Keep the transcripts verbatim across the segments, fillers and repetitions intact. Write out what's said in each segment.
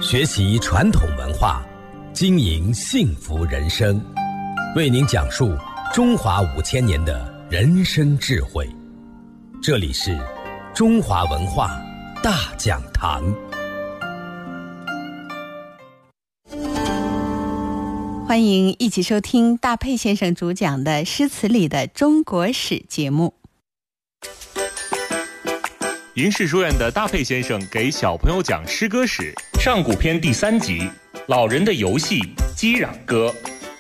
学习传统文化，经营幸福人生，为您讲述中华五千年的人生智慧。这里是中华文化大讲堂。 欢迎一起收听大佩先生主讲的诗词里的中国史节目。 银氏书院的大佩先生给小朋友讲诗歌史，上古篇第三集，老人的游戏击壤歌。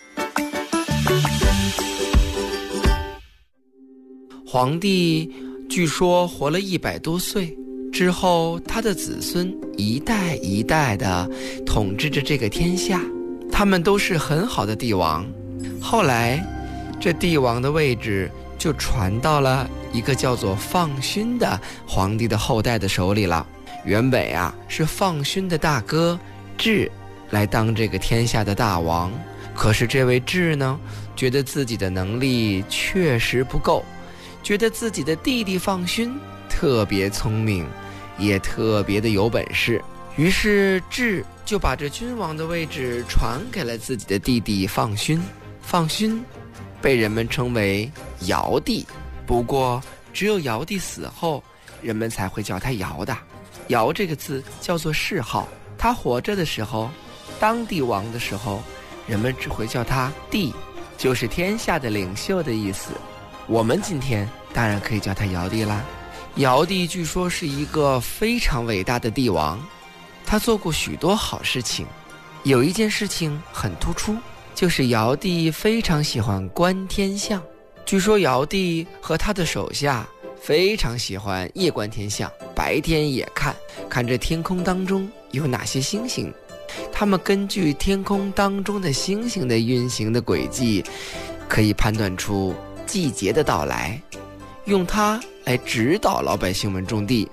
皇帝据说活了一百多岁，之后他的子孙一代一代的统治着这个天下，他们都是很好的帝王。后来这帝王的位置就传到了一个叫做放勋的皇帝的后代的手里了。原本啊是放勋的大哥智来当这个天下的大王，可是这位智呢，觉得自己的能力确实不够，觉得自己的弟弟放勋特别聪明，也特别的有本事，于是智就把这君王的位置传给了自己的弟弟放勋。放勋被人们称为尧帝，不过只有尧帝死后，人们才会叫他尧的。尧这个字叫做谥号，他活着的时候，当帝王的时候，人们只会叫他帝，就是天下的领袖的意思。我们今天当然可以叫他尧帝啦。尧帝据说是一个非常伟大的帝王，他做过许多好事情，有一件事情很突出，就是尧帝非常喜欢观天象。据说尧帝和他的手下非常喜欢夜观天象，白天也看，看这天空当中有哪些星星。他们根据天空当中的星星的运行的轨迹，可以判断出季节的到来，用它来指导老百姓们种地。